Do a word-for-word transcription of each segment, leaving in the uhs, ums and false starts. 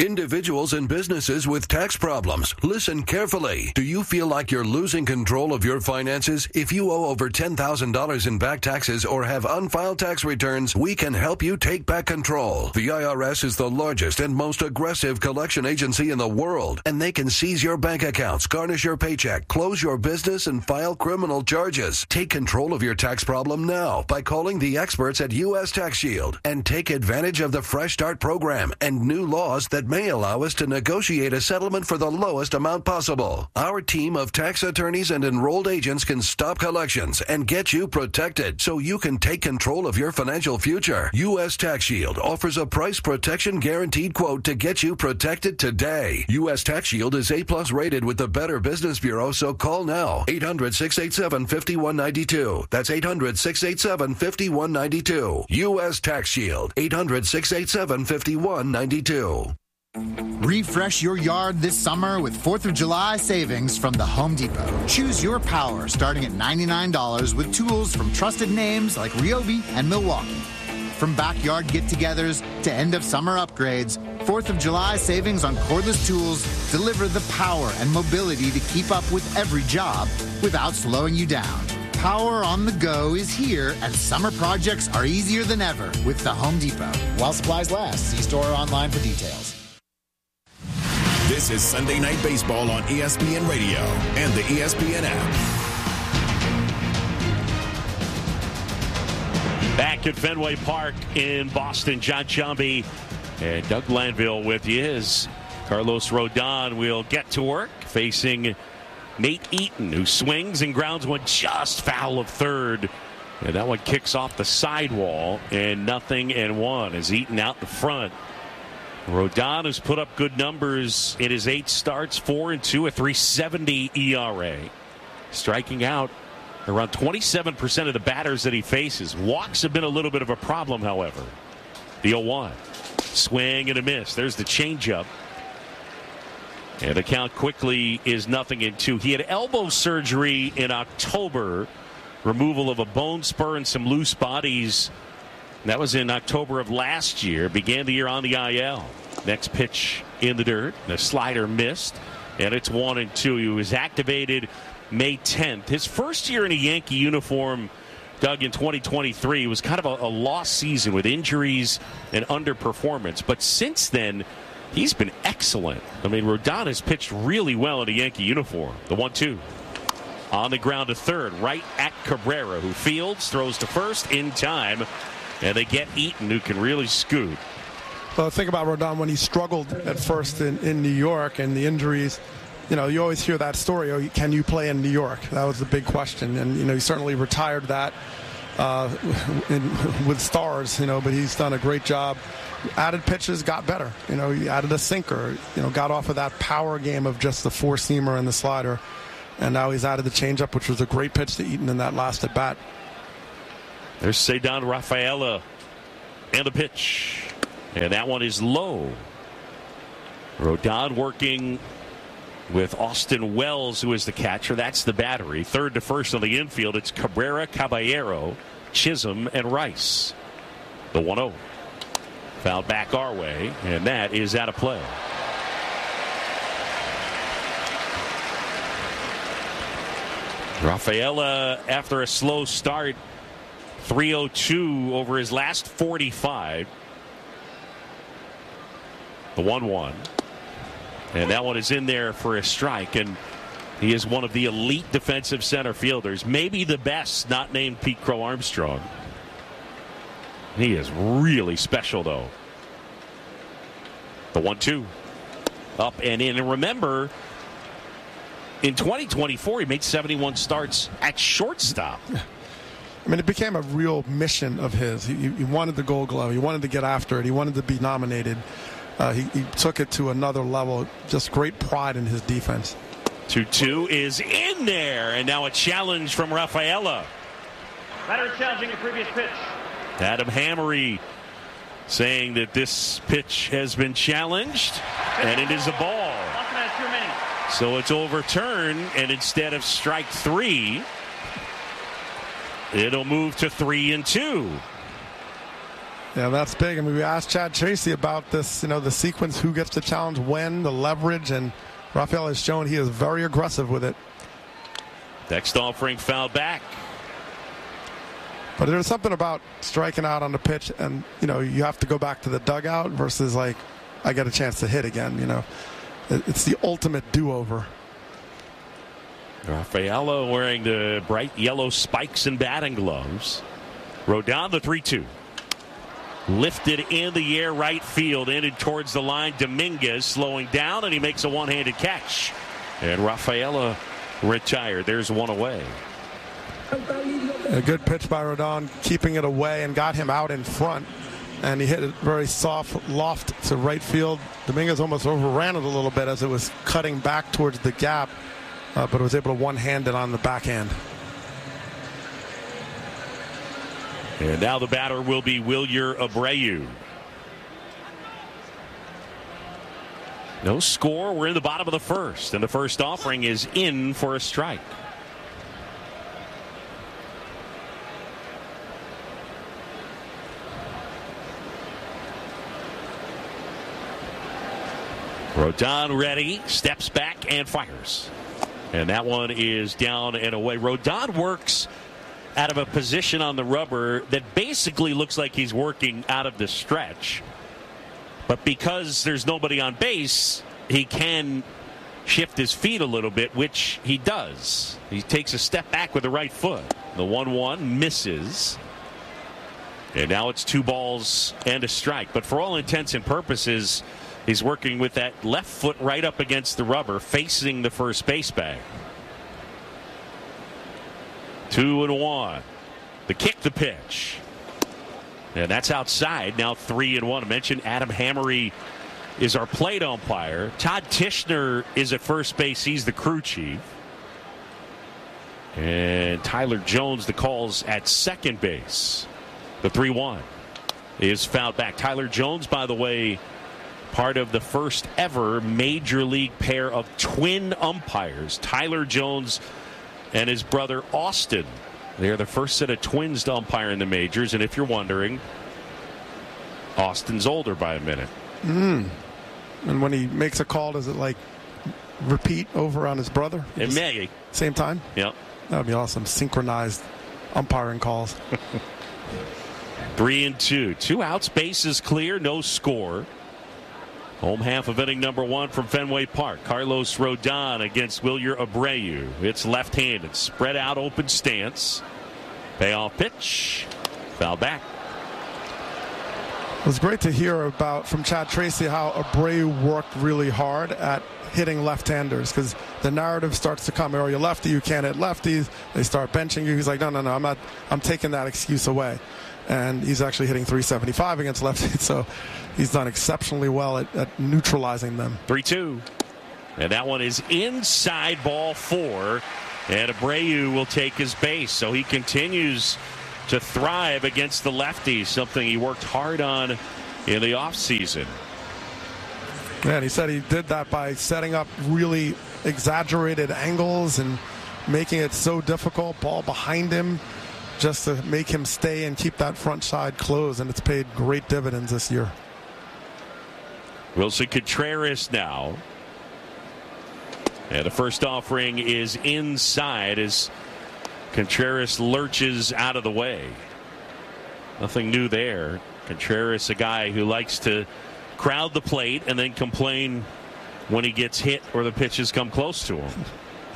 Individuals and businesses with tax problems, listen carefully. Do you feel like you're losing control of your finances? If you owe over ten thousand dollars in back taxes or have unfiled tax returns, we can help you take back control. The I R S is the largest and most aggressive collection agency in the world, and they can seize your bank accounts, garnish your paycheck, close your business, and file criminal charges. Take control of your tax problem now by calling the experts at U S Tax Shield and take advantage of the Fresh Start program and new laws that may allow us to negotiate a settlement for the lowest amount possible. Our team of tax attorneys and enrolled agents can stop collections and get you protected so you can take control of your financial future. U S Tax Shield offers a price protection guaranteed quote to get you protected today. U S Tax Shield is A-plus rated with the Better Business Bureau, so call now. eight hundred, six eight seven, five one nine two. That's eight hundred, six eight seven, five one nine two. U S Tax Shield. eight hundred, six eight seven, five one nine two. Refresh your yard this summer with fourth of July savings from the Home Depot. Choose your power starting at ninety-nine dollars with tools from trusted names like Ryobi and Milwaukee. From backyard get-togethers to end-of-summer upgrades, fourth of July savings on cordless tools deliver the power and mobility to keep up with every job without slowing you down. Power on the go is here, and summer projects are easier than ever with the Home Depot. While supplies last, see store or online for details. This is Sunday Night Baseball on E S P N Radio and the E S P N app. Back at Fenway Park in Boston, John Chomby and Doug Glanville with you as Carlos Rodon will get to work facing Nate Eaton, who swings and grounds one just foul of third. And that one kicks off the sidewall, and nothing and one as Eaton out the front. Rodon has put up good numbers in his eight starts, four and two, a three seventy E R A. Striking out around twenty-seven percent of the batters that he faces. Walks have been a little bit of a problem, however. The oh one. Swing and a miss. There's the changeup. And the count quickly is nothing in two. He had elbow surgery in October. Removal of a bone spur and some loose bodies. That was in October of last year. Began the year on the I L. Next pitch in the dirt. The slider missed. And it's one and two. He was activated May tenth. His first year in a Yankee uniform, Doug, in twenty twenty-three, was kind of a, a lost season with injuries and underperformance. But since then, he's been excellent. I mean, Rodon has pitched really well in a Yankee uniform. The one two. On the ground to third, right at Cabrera, who fields, throws to first in time. And they get Eaton, who can really scoot. Well, think about Rodon when he struggled at first in, in New York and the injuries. You know, you always hear that story, oh, can you play in New York? That was the big question. And, you know, he certainly retired that uh, in, with stars, you know, but he's done a great job. Added pitches, got better. You know, he added a sinker, you know, got off of that power game of just the four-seamer and the slider. And now he's added the changeup, which was a great pitch to Eaton in that last at-bat. There's Ceddanne Rafaela and the pitch. And that one is low. Rodon working with Austin Wells, who is the catcher. That's the battery. Third to first on the infield. It's Cabrera, Caballero, Chisholm, and Rice. The one oh. Fouled back our way, and that is out of play. Rafaela, after a slow start, three oh two over his last forty-five. The one one. And that one is in there for a strike. And he is one of the elite defensive center fielders. Maybe the best, not named Pete Crow Armstrong. He is really special, though. The one two. Up and in. And remember, in twenty twenty-four, he made seventy-one starts at shortstop. I mean, it became a real mission of his. He, he wanted the Gold Glove. He wanted to get after it. He wanted to be nominated. Uh, he, he took it to another level. Just great pride in his defense. two two is in there. And now a challenge from Rafaela. Batter challenging a previous pitch. Adam Hammery saying that this pitch has been challenged. And it is a ball. So it's overturned. And instead of strike three, it'll move to three and two. Yeah, that's big. I mean, we asked Chad Tracy about this, you know, the sequence, who gets the challenge when, the leverage, and Rafael has shown he is very aggressive with it. Next offering foul back. But there's something about striking out on the pitch, and, you know, you have to go back to the dugout versus, like, I get a chance to hit again, you know. It's the ultimate do-over. Rafaela wearing the bright yellow spikes and batting gloves. Rodon, the three two. Lifted in the air right field, ended towards the line. Dominguez slowing down, and he makes a one-handed catch. And Rafaela retired. There's one away. A good pitch by Rodon, keeping it away, and got him out in front. And he hit it very soft loft to right field. Dominguez almost overran it a little bit as it was cutting back towards the gap, uh, but was able to one-hand it on the backhand. And now the batter will be Wilyer Abreu. No score. We're in the bottom of the first, and the first offering is in for a strike. Rodon ready, steps back and fires. And that one is down and away. Rodon works out of a position on the rubber that basically looks like he's working out of the stretch. But because there's nobody on base, he can shift his feet a little bit, which he does. He takes a step back with the right foot. The one one misses. And now it's two balls and a strike. But for all intents and purposes, he's working with that left foot right up against the rubber, facing the first base bag. Two and one. The kick, the pitch. And that's outside. Now three and one. I mentioned Adam Hammery is our plate umpire. Todd Tishner is at first base. He's the crew chief. And Tyler Jones, the calls at second base. The three one is fouled back. Tyler Jones, by the way, part of the first ever major league pair of twin umpires. Tyler Jones and his brother Austin. They're the first set of twins to umpire in the majors. And if you're wondering, Austin's older by a minute. Mm. And when he makes a call, does it like repeat over on his brother? It may. Same time? Yep. That would be awesome. Synchronized umpiring calls. Three and two. Two outs, bases clear, no score. Home half of inning number one from Fenway Park. Carlos Rodon against Wilyer Abreu. It's left-handed. Spread out, open stance. Payoff pitch. Foul back. It was great to hear about from Chad Tracy how Abreu worked really hard at hitting left-handers, because the narrative starts to come, oh, you're lefty, you can't hit lefties. They start benching you. He's like, no, no, no, I'm not. I'm taking that excuse away. And he's actually hitting three seventy-five against lefties, so he's done exceptionally well at, at neutralizing them. three two. And that one is inside, ball four. And Abreu will take his base. So he continues to thrive against the lefties, something he worked hard on in the offseason. Yeah, and he said he did that by setting up really exaggerated angles and making it so difficult, ball behind him, just to make him stay and keep that front side closed, and it's paid great dividends this year. Wilson Contreras now. And the first offering is inside as Contreras lurches out of the way. Nothing new there. Contreras, a guy who likes to crowd the plate and then complain when he gets hit or the pitches come close to him.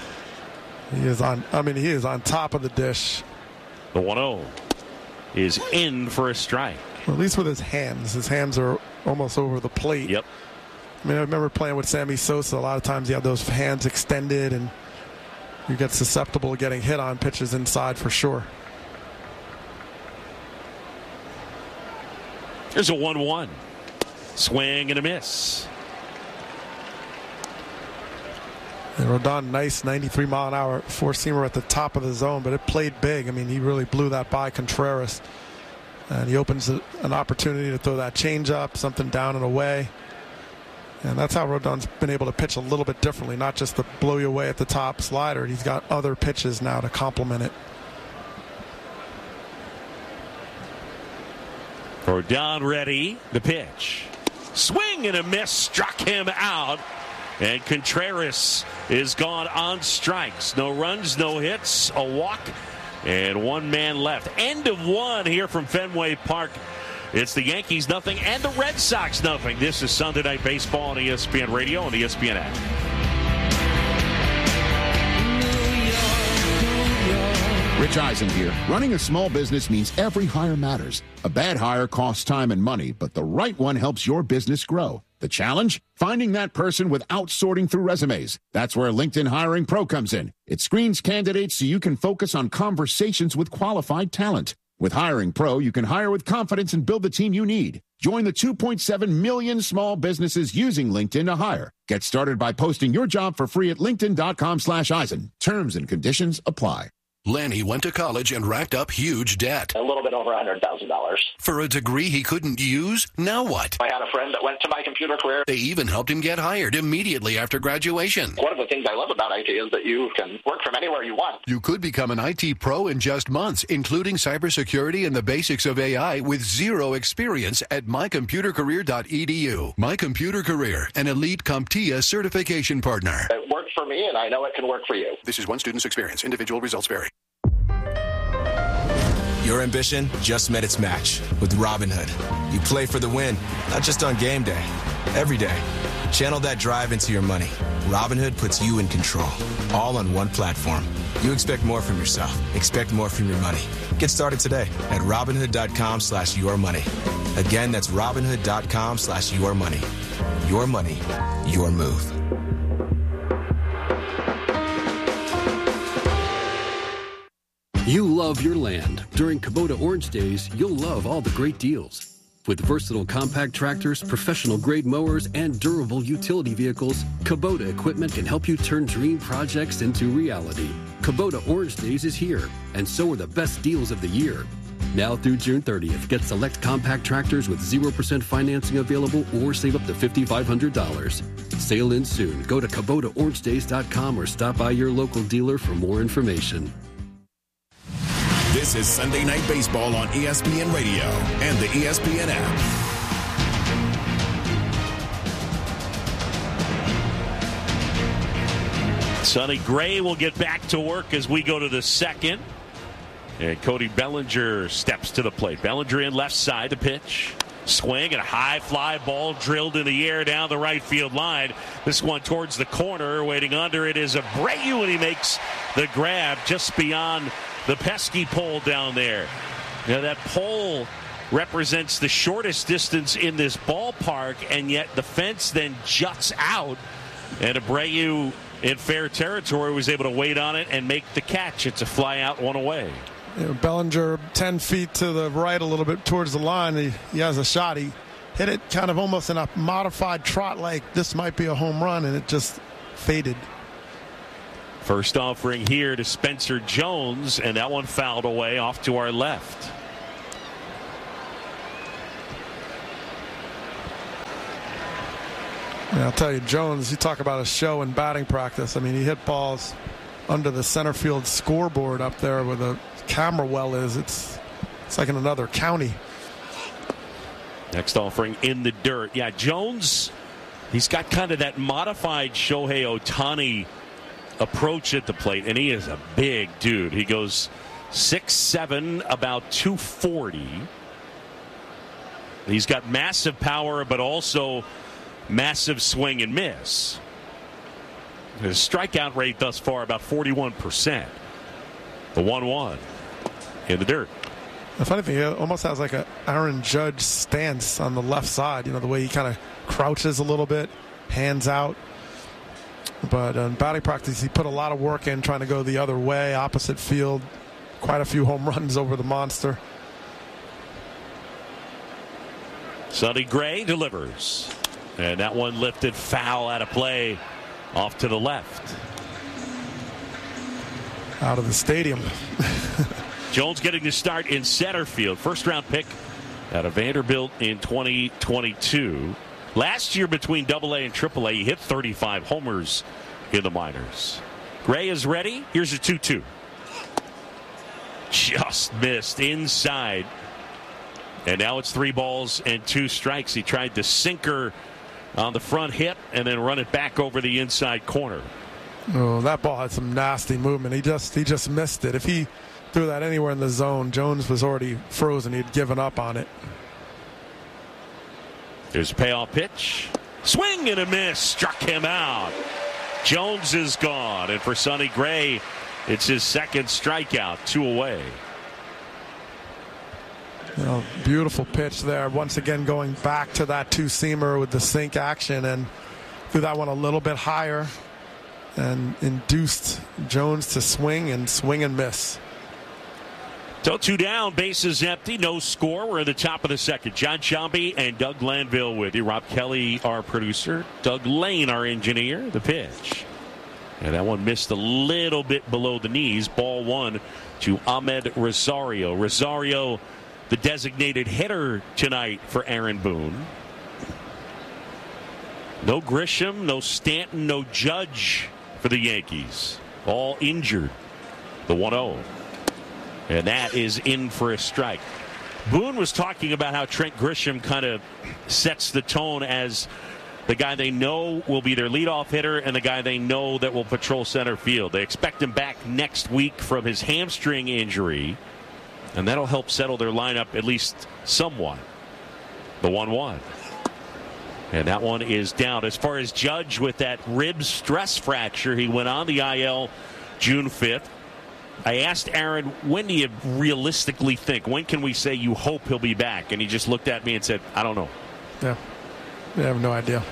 He is on, I mean, he is on top of the dish. The one oh is in for a strike. Well, at least with his hands. His hands are almost over the plate. Yep. I mean, I remember playing with Sammy Sosa. A lot of times you have those hands extended and you get susceptible to getting hit on pitches inside for sure. There's a one one. Swing and a miss. And Rodon, nice ninety-three mile an hour four-seamer at the top of the zone, but it played big. I mean, he really blew that by Contreras. And he opens a, an opportunity to throw that changeup, something down and away. And that's how Rodon's been able to pitch a little bit differently, not just to blow you away at the top slider. He's got other pitches now to complement it. Rodon ready. The pitch. Swing and a miss. Struck him out. And Contreras is gone on strikes. No runs, no hits, a walk, and one man left. End of one here from Fenway Park. It's the Yankees nothing and the Red Sox nothing. This is Sunday Night Baseball on E S P N Radio and E S P N app. Rich Eisen here. Running a small business means every hire matters. A bad hire costs time and money, but the right one helps your business grow. The challenge? Finding that person without sorting through resumes. That's where LinkedIn Hiring Pro comes in. It screens candidates so you can focus on conversations with qualified talent. With Hiring Pro, you can hire with confidence and build the team you need. Join the two point seven million small businesses using LinkedIn to hire. Get started by posting your job for free at linkedin.com slash Eisen. Terms and conditions apply. Lanny went to college and racked up huge debt. A little bit over one hundred thousand dollars. For a degree he couldn't use? Now what? I had a friend that went to my computer career. They even helped him get hired immediately after graduation. One of the things I love about I T is that you can work from anywhere you want. You could become an I T pro in just months, including cybersecurity and the basics of A I with zero experience at my computer career dot e d u. My Computer Career, an elite CompTIA certification partner. It worked for me, and I know it can work for you. This is one student's experience. Individual results vary. Your ambition just met its match with Robinhood. You play for the win, not just on game day, every day. Channel that drive into your money. Robinhood puts you in control, all on one platform. You expect more from yourself. Expect more from your money. Get started today at Robinhood.com slash your money. Again, that's Robinhood.com slash your money. Your money, your move. You love your land. During Kubota Orange Days, you'll love all the great deals. With versatile compact tractors, professional-grade mowers, and durable utility vehicles, Kubota equipment can help you turn dream projects into reality. Kubota Orange Days is here, and so are the best deals of the year. Now through June thirtieth, get select compact tractors with zero percent financing available or save up to five thousand five hundred dollars. Sale ends soon. Go to Kubota Orange Days dot com or stop by your local dealer for more information. This is Sunday Night Baseball on E S P N Radio and the E S P N app. Sonny Gray will get back to work as we go to the second. And Cody Bellinger steps to the plate. Bellinger in left side, the pitch. Swing and a high fly ball drilled in the air down the right field line. This one towards the corner. Waiting under it is Abreu, and he makes the grab just beyond the pesky pole down there. Now that pole represents the shortest distance in this ballpark, and yet the fence then juts out, and Abreu in fair territory was able to wait on it and make the catch. It's a fly out, one away. You know, Bellinger ten feet to the right a little bit towards the line. He, he has a shot. He hit it kind of almost in a modified trot like this might be a home run, and it just faded. First offering here to Spencer Jones, and that one fouled away off to our left. Yeah, I'll tell you, Jones, you talk about a show in batting practice. I mean, he hit balls under the center field scoreboard up there where the camera well is. It's it's like in another county. Next offering in the dirt. Yeah, Jones, he's got kind of that modified Shohei Ohtani approach at the plate, and he is a big dude. He goes six seven, about two forty. He's got massive power, but also massive swing and miss. His strikeout rate thus far about forty-one percent. The one one in the dirt. The funny thing, he almost has like a Aaron Judge stance on the left side. You know, the way he kind of crouches a little bit, hands out. But in batting practice, he put a lot of work in trying to go the other way, opposite field. Quite a few home runs over the monster. Sonny Gray delivers. And that one lifted foul out of play off to the left. Out of the stadium. Jones getting to start in center field. First round pick out of Vanderbilt in twenty twenty-two. Last year between double A and triple A, he hit thirty-five homers in the minors. Gray is ready. Here's a two two. Just missed inside And now it's three balls and two strikes. He tried to sinker on the front hit and then run it back over the inside corner. Oh, that ball had some nasty movement. He just he just missed it. If he threw that anywhere in the zone, Jones was already frozen. He'd given up on it. There's a payoff pitch. Swing and a miss. Struck him out. Jones is gone. And for Sonny Gray, it's his second strikeout. Two away. You know, beautiful pitch there. Once again, going back to that two-seamer with the sink action, and threw that one a little bit higher and induced Jones to swing and swing and miss. So two down, bases empty, no score. We're at the top of the second. John Sciambi and Doug Glanville with you. Rob Kelly, our producer. Doug Lane, our engineer. The pitch. And that one missed a little bit below the knees. Ball one to Ahmed Rosario. Rosario, the designated hitter tonight for Aaron Boone. No Grisham, no Stanton, no Judge for the Yankees. All injured. The one oh. And that is in for a strike. Boone was talking about how Trent Grisham kind of sets the tone as the guy they know will be their leadoff hitter and the guy they know that will patrol center field. They expect him back next week from his hamstring injury, and that'll help settle their lineup at least somewhat. The one one. And that one is down. As far as Judge with that rib stress fracture, he went on the I L June fifth. I asked Aaron, when do you realistically think? When can we say you hope he'll be back? And he just looked at me and said, I don't know. Yeah. I have no idea.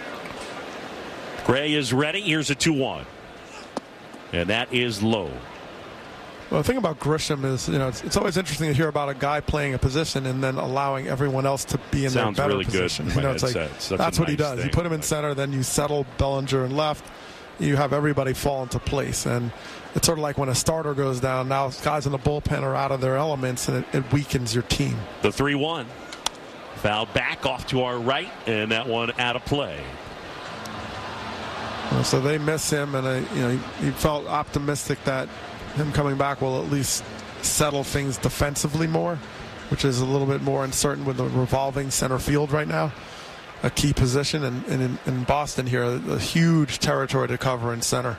Gray is ready. Here's a two one. And that is low. Well, the thing about Grisham is, you know, it's, it's always interesting to hear about a guy playing a position and then allowing everyone else to be in Sounds their better really position. Good you know, it's like it's that's what nice he does. thing. You put him in center, then you settle Bellinger in left. You have everybody fall into place, and it's sort of like when a starter goes down. Now guys in the bullpen are out of their elements, and it, it weakens your team. The three one. Fouled back off to our right, and that one out of play. Well, so they miss him, and uh, you know he, he felt optimistic that him coming back will at least settle things defensively more, which is a little bit more uncertain with the revolving center field right now. A key position, and, and in, in Boston here, a, a huge territory to cover in center.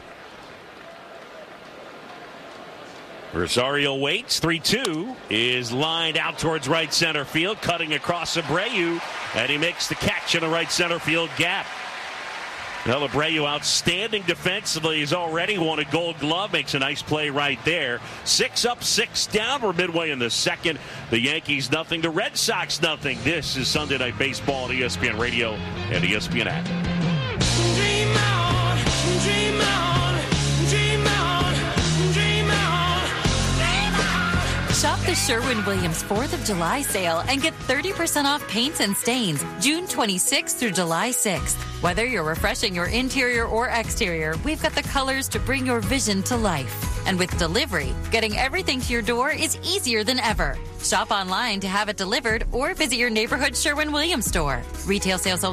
Rosario waits. three two is lined out towards right center field, cutting across Abreu, and he makes the catch in the right center field gap. Well, Abreu, outstanding defensively. He's already won a Gold Glove. Makes a nice play right there. Six up, six down. We're midway in the second. The Yankees nothing. The Red Sox nothing. This is Sunday Night Baseball on E S P N Radio and E S P N app. Dream on, dream on, dream on, dream on, dream on. Shop the Sherwin-Williams fourth of July sale and get thirty percent off paints and stains June twenty-sixth through July sixth. Whether you're refreshing your interior or exterior, we've got the colors to bring your vision to life. And with delivery, getting everything to your door is easier than ever. Shop online to have it delivered or visit your neighborhood Sherwin-Williams store. Retail sales